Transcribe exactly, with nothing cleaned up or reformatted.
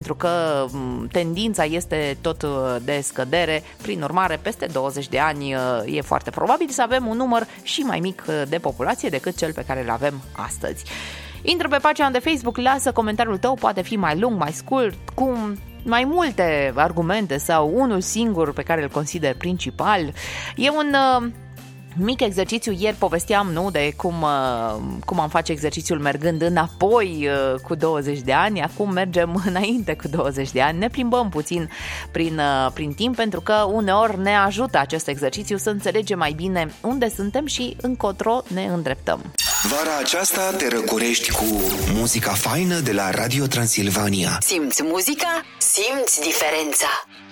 pentru că tendința este tot de scădere, prin urmare peste douăzeci de ani e foarte probabil să avem un număr și mai mic de populație decât cel pe care îl avem astăzi. Intră pe pagina de Facebook, lasă comentariul tău, poate fi mai lung, mai scurt, cu mai multe argumente sau unul singur pe care îl consider principal. E un uh, mic exercițiu. Ieri povesteam, nu, de cum, uh, cum am face exercițiul mergând înapoi uh, cu douăzeci de ani. Acum mergem înainte cu douăzeci de ani. Ne plimbăm puțin prin, uh, prin timp, pentru că uneori ne ajută acest exercițiu să înțelegem mai bine unde suntem și încotro ne îndreptăm. Vara aceasta te răcorești cu muzica faină de la Radio Transilvania. Simți muzica? Simți diferența!